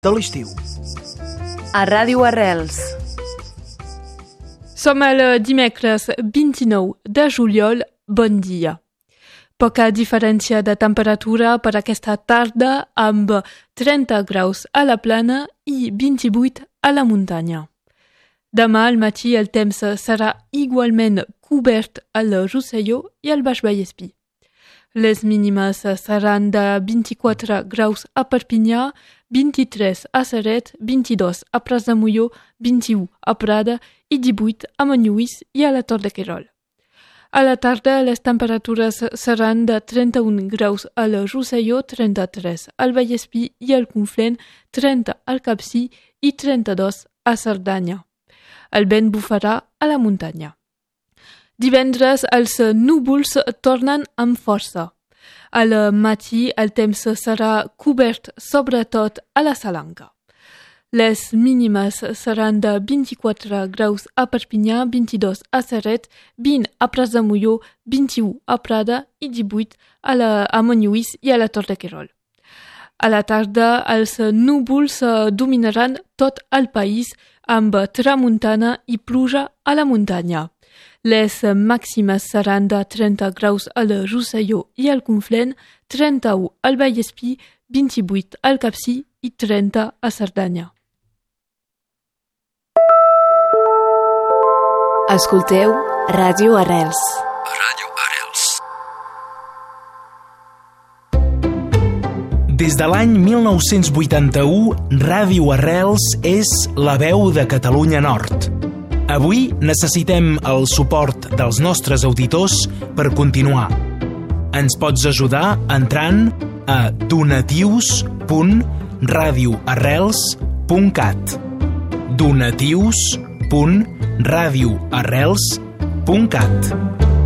de l'estiu. A Ràdio Arrels. Som el dimecres 29 de juliol. Bon dia. Poca diferència de temperatura per aquesta tarda amb 30 graus a la plana i 28 a la muntanya. Demà al matí el temps serà igualment cobert al Rosselló i al Baix Vallespí. Les mínimes seran de 24 graus a Perpinyà, 23 a Ceret, 22 a Prats de Molló, 21 a Prada i 18 a Manlluís i a la Tor de Querol. A la tarda les temperatures seran de 31 graus al Rosselló, 33 al Vallespí i al Conflent, 30 al Capcir i 32 a Cerdanya. El vent bufarà a la muntanya. Divendres els núvols tornen amb força. Al matí el temps serà cobert sobretot a la Salanca. Les mínimes seran de 24 graus a Perpinyà, 22 a Ceret, 20 a Prats de Molló, 21 a Prada i 18 a Manlluís i a la Tor de Querol. A la tarda els núvols dominaran tot el país amb tramuntana i pluja a la muntanya. Les màximes seran de 30 graus al Rosselló i al Conflent, 31 al Vallespí, 28 al Capcir i 30 a Cerdanya. Escolteu Ràdio Arrels. Ràdio Arrels. Des de l'any 1981, Ràdio Arrels és la veu de Catalunya Nord. Avui necessitem el suport dels nostres auditors per continuar. Ens pots ajudar entrant a donatius.radioarrels.cat donatius.radioarrels.cat